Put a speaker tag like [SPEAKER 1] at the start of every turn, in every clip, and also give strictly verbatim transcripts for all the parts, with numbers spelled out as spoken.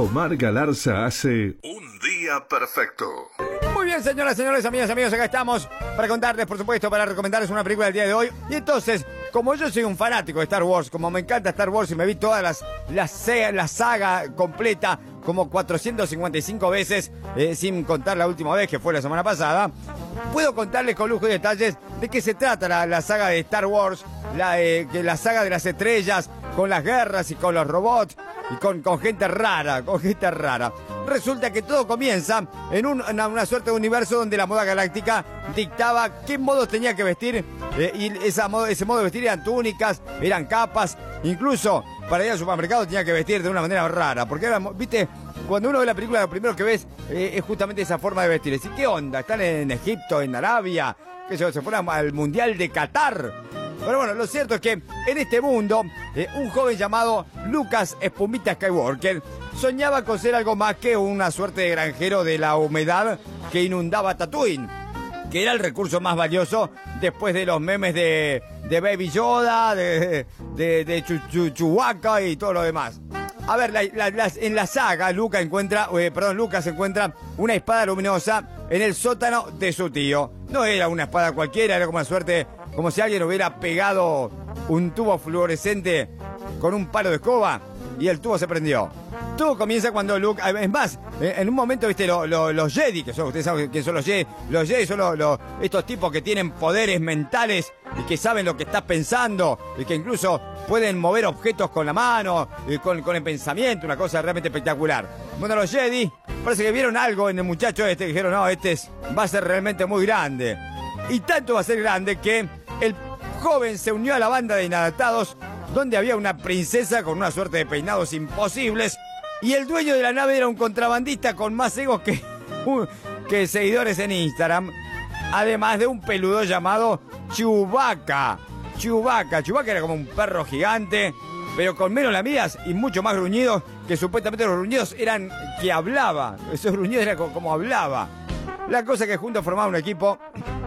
[SPEAKER 1] Omar Galarza hace Un Día Perfecto.
[SPEAKER 2] Muy bien, señoras, señores, amigas, amigos, acá estamos para contarles, por supuesto, para recomendarles una película del día de hoy. Y entonces, como yo soy un fanático de Star Wars, como me encanta Star Wars y me vi todas las, las la saga completa como cuatrocientas cincuenta y cinco veces, eh, sin contar la última vez que fue la semana pasada, puedo contarles con lujo y detalles de qué se trata la, la saga de Star Wars, la, eh, que la saga de las estrellas, con las guerras y con los robots y con, con gente rara, con gente rara. Resulta que todo comienza en un, una, una suerte de universo donde la moda galáctica dictaba qué modos tenía que vestir, eh, y esa modo, ese modo de vestir eran túnicas, eran capas, incluso para ir al supermercado tenía que vestir de una manera rara, porque era, viste, cuando uno ve la película lo primero que ves eh, es justamente esa forma de vestir. ¿Y qué onda? ¿Están en Egipto, en Arabia? ¿Qué se, se fueron al Mundial de Qatar? Pero bueno, lo cierto es que en este mundo, eh, un joven llamado Lucas Espumita Skywalker soñaba con ser algo más que una suerte de granjero de la humedad que inundaba Tatooine, que era el recurso más valioso después de los memes de, de Baby Yoda, de, de, de Chu, Chu, Chewbacca y todo lo demás. A ver, la, la, la, en la saga, Luca encuentra, eh, perdón, Lucas encuentra una espada luminosa en el sótano de su tío. No era una espada cualquiera, era como una suerte, como si alguien hubiera pegado un tubo fluorescente con un palo de escoba y el tubo se prendió. Todo comienza cuando Luke, es más, en un momento, viste, lo, lo, los Jedi, que son, ustedes saben que son los Jedi, los Jedi son los, los, estos tipos que tienen poderes mentales y que saben lo que estás pensando y que incluso pueden mover objetos con la mano, y con, con el pensamiento, una cosa realmente espectacular. Bueno, los Jedi parece que vieron algo en el muchacho este, que dijeron, no, este es, va a ser realmente muy grande. Y tanto va a ser grande que el joven se unió a la banda de inadaptados, donde había una princesa con una suerte de peinados imposibles, y el dueño de la nave era un contrabandista con más egos que, uh, que seguidores en Instagram, además de un peludo llamado Chewbacca. Chewbacca, Chewbacca era como un perro gigante, pero con menos lamidas y mucho más gruñidos, que supuestamente los gruñidos eran que hablaba, esos gruñidos eran como, como hablaba. La cosa es que juntos formaban un equipo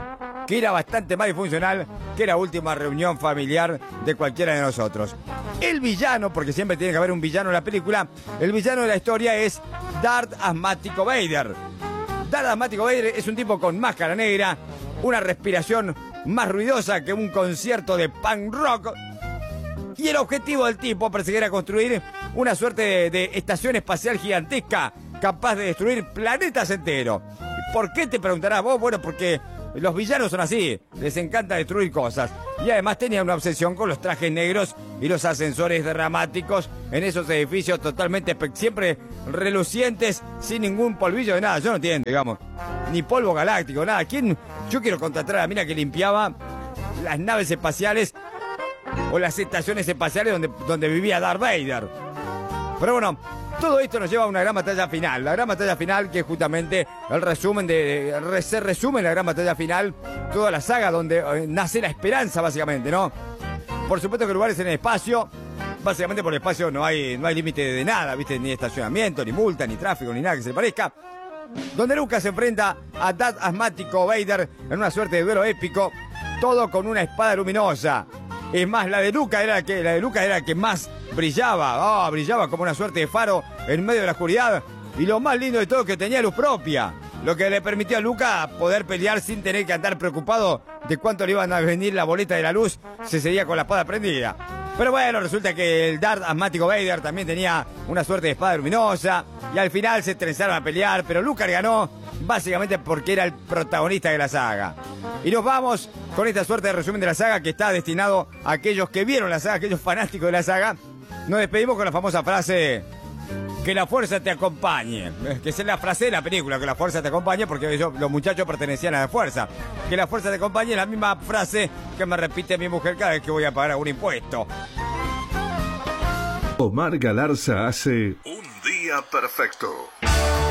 [SPEAKER 2] que era bastante más disfuncional que la última reunión familiar de cualquiera de nosotros. El villano, porque siempre tiene que haber un villano en la película, el villano de la historia es Darth Asmático Vader. Darth Asmático Vader es un tipo con máscara negra, una respiración más ruidosa que un concierto de punk rock, y el objetivo del tipo perseguir a construir una suerte de, de estación espacial gigantesca capaz de destruir planetas enteros. ¿Por qué, te preguntarás vos? Bueno, porque los villanos son así, les encanta destruir cosas. Y además tenía una obsesión con los trajes negros y los ascensores dramáticos en esos edificios totalmente, siempre relucientes, sin ningún polvillo de nada. Yo no entiendo, digamos, ni polvo galáctico, nada. ¿Quién? Yo quiero contratar a la mina que limpiaba las naves espaciales o las estaciones espaciales donde, donde vivía Darth Vader. Pero bueno, todo esto nos lleva a una gran batalla final. La gran batalla final, que es justamente el resumen de... de se resume en la gran batalla final toda la saga donde eh, nace la esperanza, básicamente, ¿no? Por supuesto que lugares en el espacio, básicamente por el espacio no hay, no hay límite de nada, ¿viste? Ni estacionamiento, ni multa, ni tráfico, ni nada que se le parezca. Donde Lucas se enfrenta a Darth Asmático Vader en una suerte de duelo épico, todo con una espada luminosa. Es más, la de Lucas era que la de Lucas era la que más brillaba, oh, brillaba como una suerte de faro en medio de la oscuridad. Y lo más lindo de todo es que tenía luz propia, lo que le permitió a Lucas poder pelear sin tener que andar preocupado de cuánto le iban a venir la boleta de la luz si seguía con la espada prendida. Pero bueno, resulta que el Darth Asmático Vader también tenía una suerte de espada luminosa y al final se trenzaron a pelear, pero Lucas ganó básicamente porque era el protagonista de la saga. Y nos vamos con esta suerte de resumen de la saga que está destinado a aquellos que vieron la saga, aquellos fanáticos de la saga. Nos despedimos con la famosa frase: que la fuerza te acompañe. Que es la frase de la película, que la fuerza te acompañe, porque ellos, los muchachos pertenecían a la fuerza. Que la fuerza te acompañe es la misma frase que me repite mi mujer cada vez que voy a pagar algún impuesto.
[SPEAKER 1] Omar Galarza hace Un Día Perfecto.